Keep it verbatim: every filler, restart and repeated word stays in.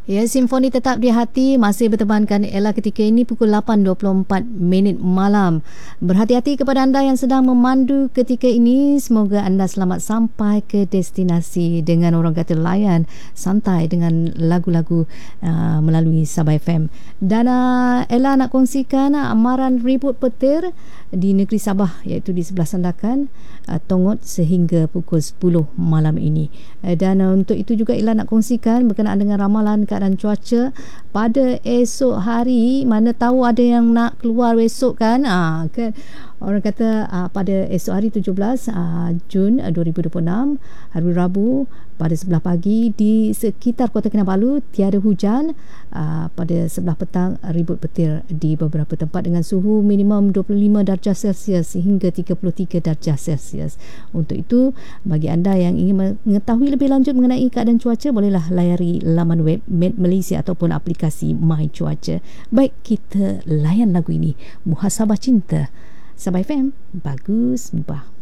Ya, Simfoni tetap di hati masih bertemankan Ella ketika ini pukul lapan dua puluh empat minit malam. Berhati-hati kepada anda yang sedang memandu ketika ini. Semoga anda selamat sampai ke destinasi dengan orang kata layan santai dengan lagu-lagu uh, melalui Sabah F M. Dan uh, Ella nak kongsikan uh, amaran ribut petir di negeri Sabah iaitu di sebelah Sandakan, uh, Tongot sehingga pukul sepuluh malam ini. Uh, dan uh, untuk itu juga Ella nak kongsikan berkenaan dengan ramalan keadaan cuaca pada esok hari. Mana tahu ada yang nak keluar esok kan, ha, kan? Orang kata uh, pada esok hari tujuh belas uh, Jun uh, dua ribu dua puluh enam, hari Rabu pada sebelah pagi di sekitar Kota Kinabalu tiada hujan. Uh, pada sebelah petang ribut petir di beberapa tempat dengan suhu minimum dua puluh lima darjah Celsius hingga tiga puluh tiga darjah Celsius. Untuk itu, bagi anda yang ingin mengetahui lebih lanjut mengenai keadaan cuaca, bolehlah layari laman web Met Malaysia ataupun aplikasi My Cuaca. Baik, kita layan lagu ini, Muhasabah Cinta. Sabah F M, bagus mubah.